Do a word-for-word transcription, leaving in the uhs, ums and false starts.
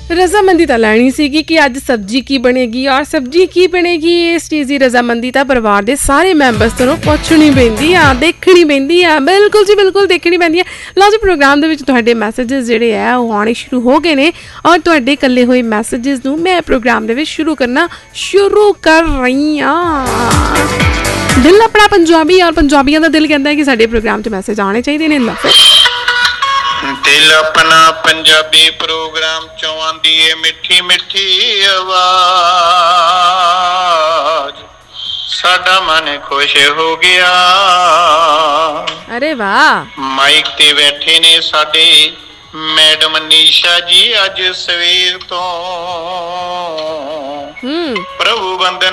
रजामंदी तो लैनी सी कि अज सब्जी की बनेगी और सब्जी की बनेगी इस चीज़ की रजामंदी तो परिवार के सारे मैंबर्स तो पुछनी पैंदी आ, देखनी पैंदी आ। बिल्कुल जी बिल्कुल देखनी पैंदी है। लो जी प्रोग्राम के मैसेजेस जोड़े है वो आने शुरू हो गए हैं और तुहाडे कल्ले हुए मैसेजेस नूं मैं प्रोग्राम दे विच शुरू करना शुरू कर रही हाँ। दिल अपना पंजाबी और पंजाबियों का दिल कहता है कि साडे प्रोग्राम च मैसेज आने चाहिए ने। लो फिर दिल अपना पंजाबी प्रोग्राम चों आंदी है मिठी मिठी आवाज, साडा मन खुश हो गया। अरे वाह। माइक ते बैठे ने साडे मैडम नीशा जी अज सवेर तो प्रभु बंदन